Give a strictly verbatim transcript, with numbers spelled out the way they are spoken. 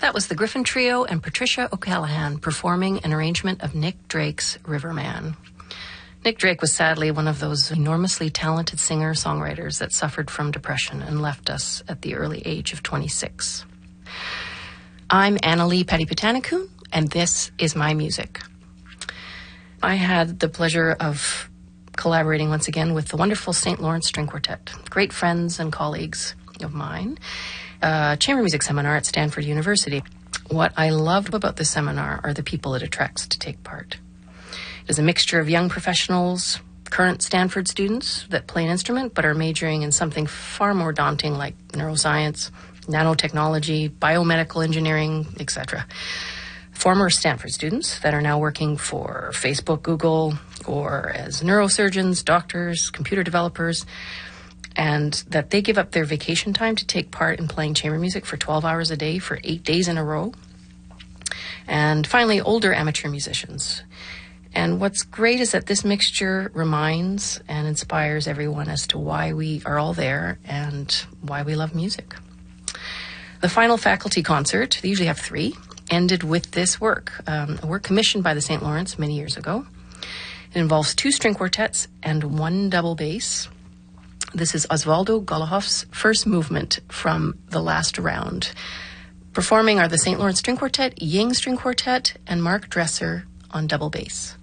That was the Griffin Trio and Patricia O'Callaghan performing an arrangement of Nick Drake's Riverman. Nick Drake was sadly one of those enormously talented singer-songwriters that suffered from depression and left us at the early age of twenty-six. I'm Annalee Petty-Petanikun, and this is my music. I had the pleasure of collaborating once again with the wonderful Saint Lawrence String Quartet, great friends and colleagues of mine. A chamber music seminar at Stanford University. What I loved about this seminar are the people it attracts to take part. It is a mixture of young professionals, current Stanford students that play an instrument but are majoring in something far more daunting like neuroscience, nanotechnology, biomedical engineering, et cetera. Former Stanford students that are now working for Facebook, Google, or as neurosurgeons, doctors, computer developers, and that they give up their vacation time to take part in playing chamber music for twelve hours a day for eight days in a row. And finally, older amateur musicians. And what's great is that this mixture reminds and inspires everyone as to why we are all there and why we love music. The final faculty concert, they usually have three, ended with this work, um, a work commissioned by the Saint Lawrence many years ago. It involves two string quartets and one double bass. This is Osvaldo Golohov's first movement from the last round. Performing are the Saint Lawrence String Quartet, Ying String Quartet, and Mark Dresser on double bass.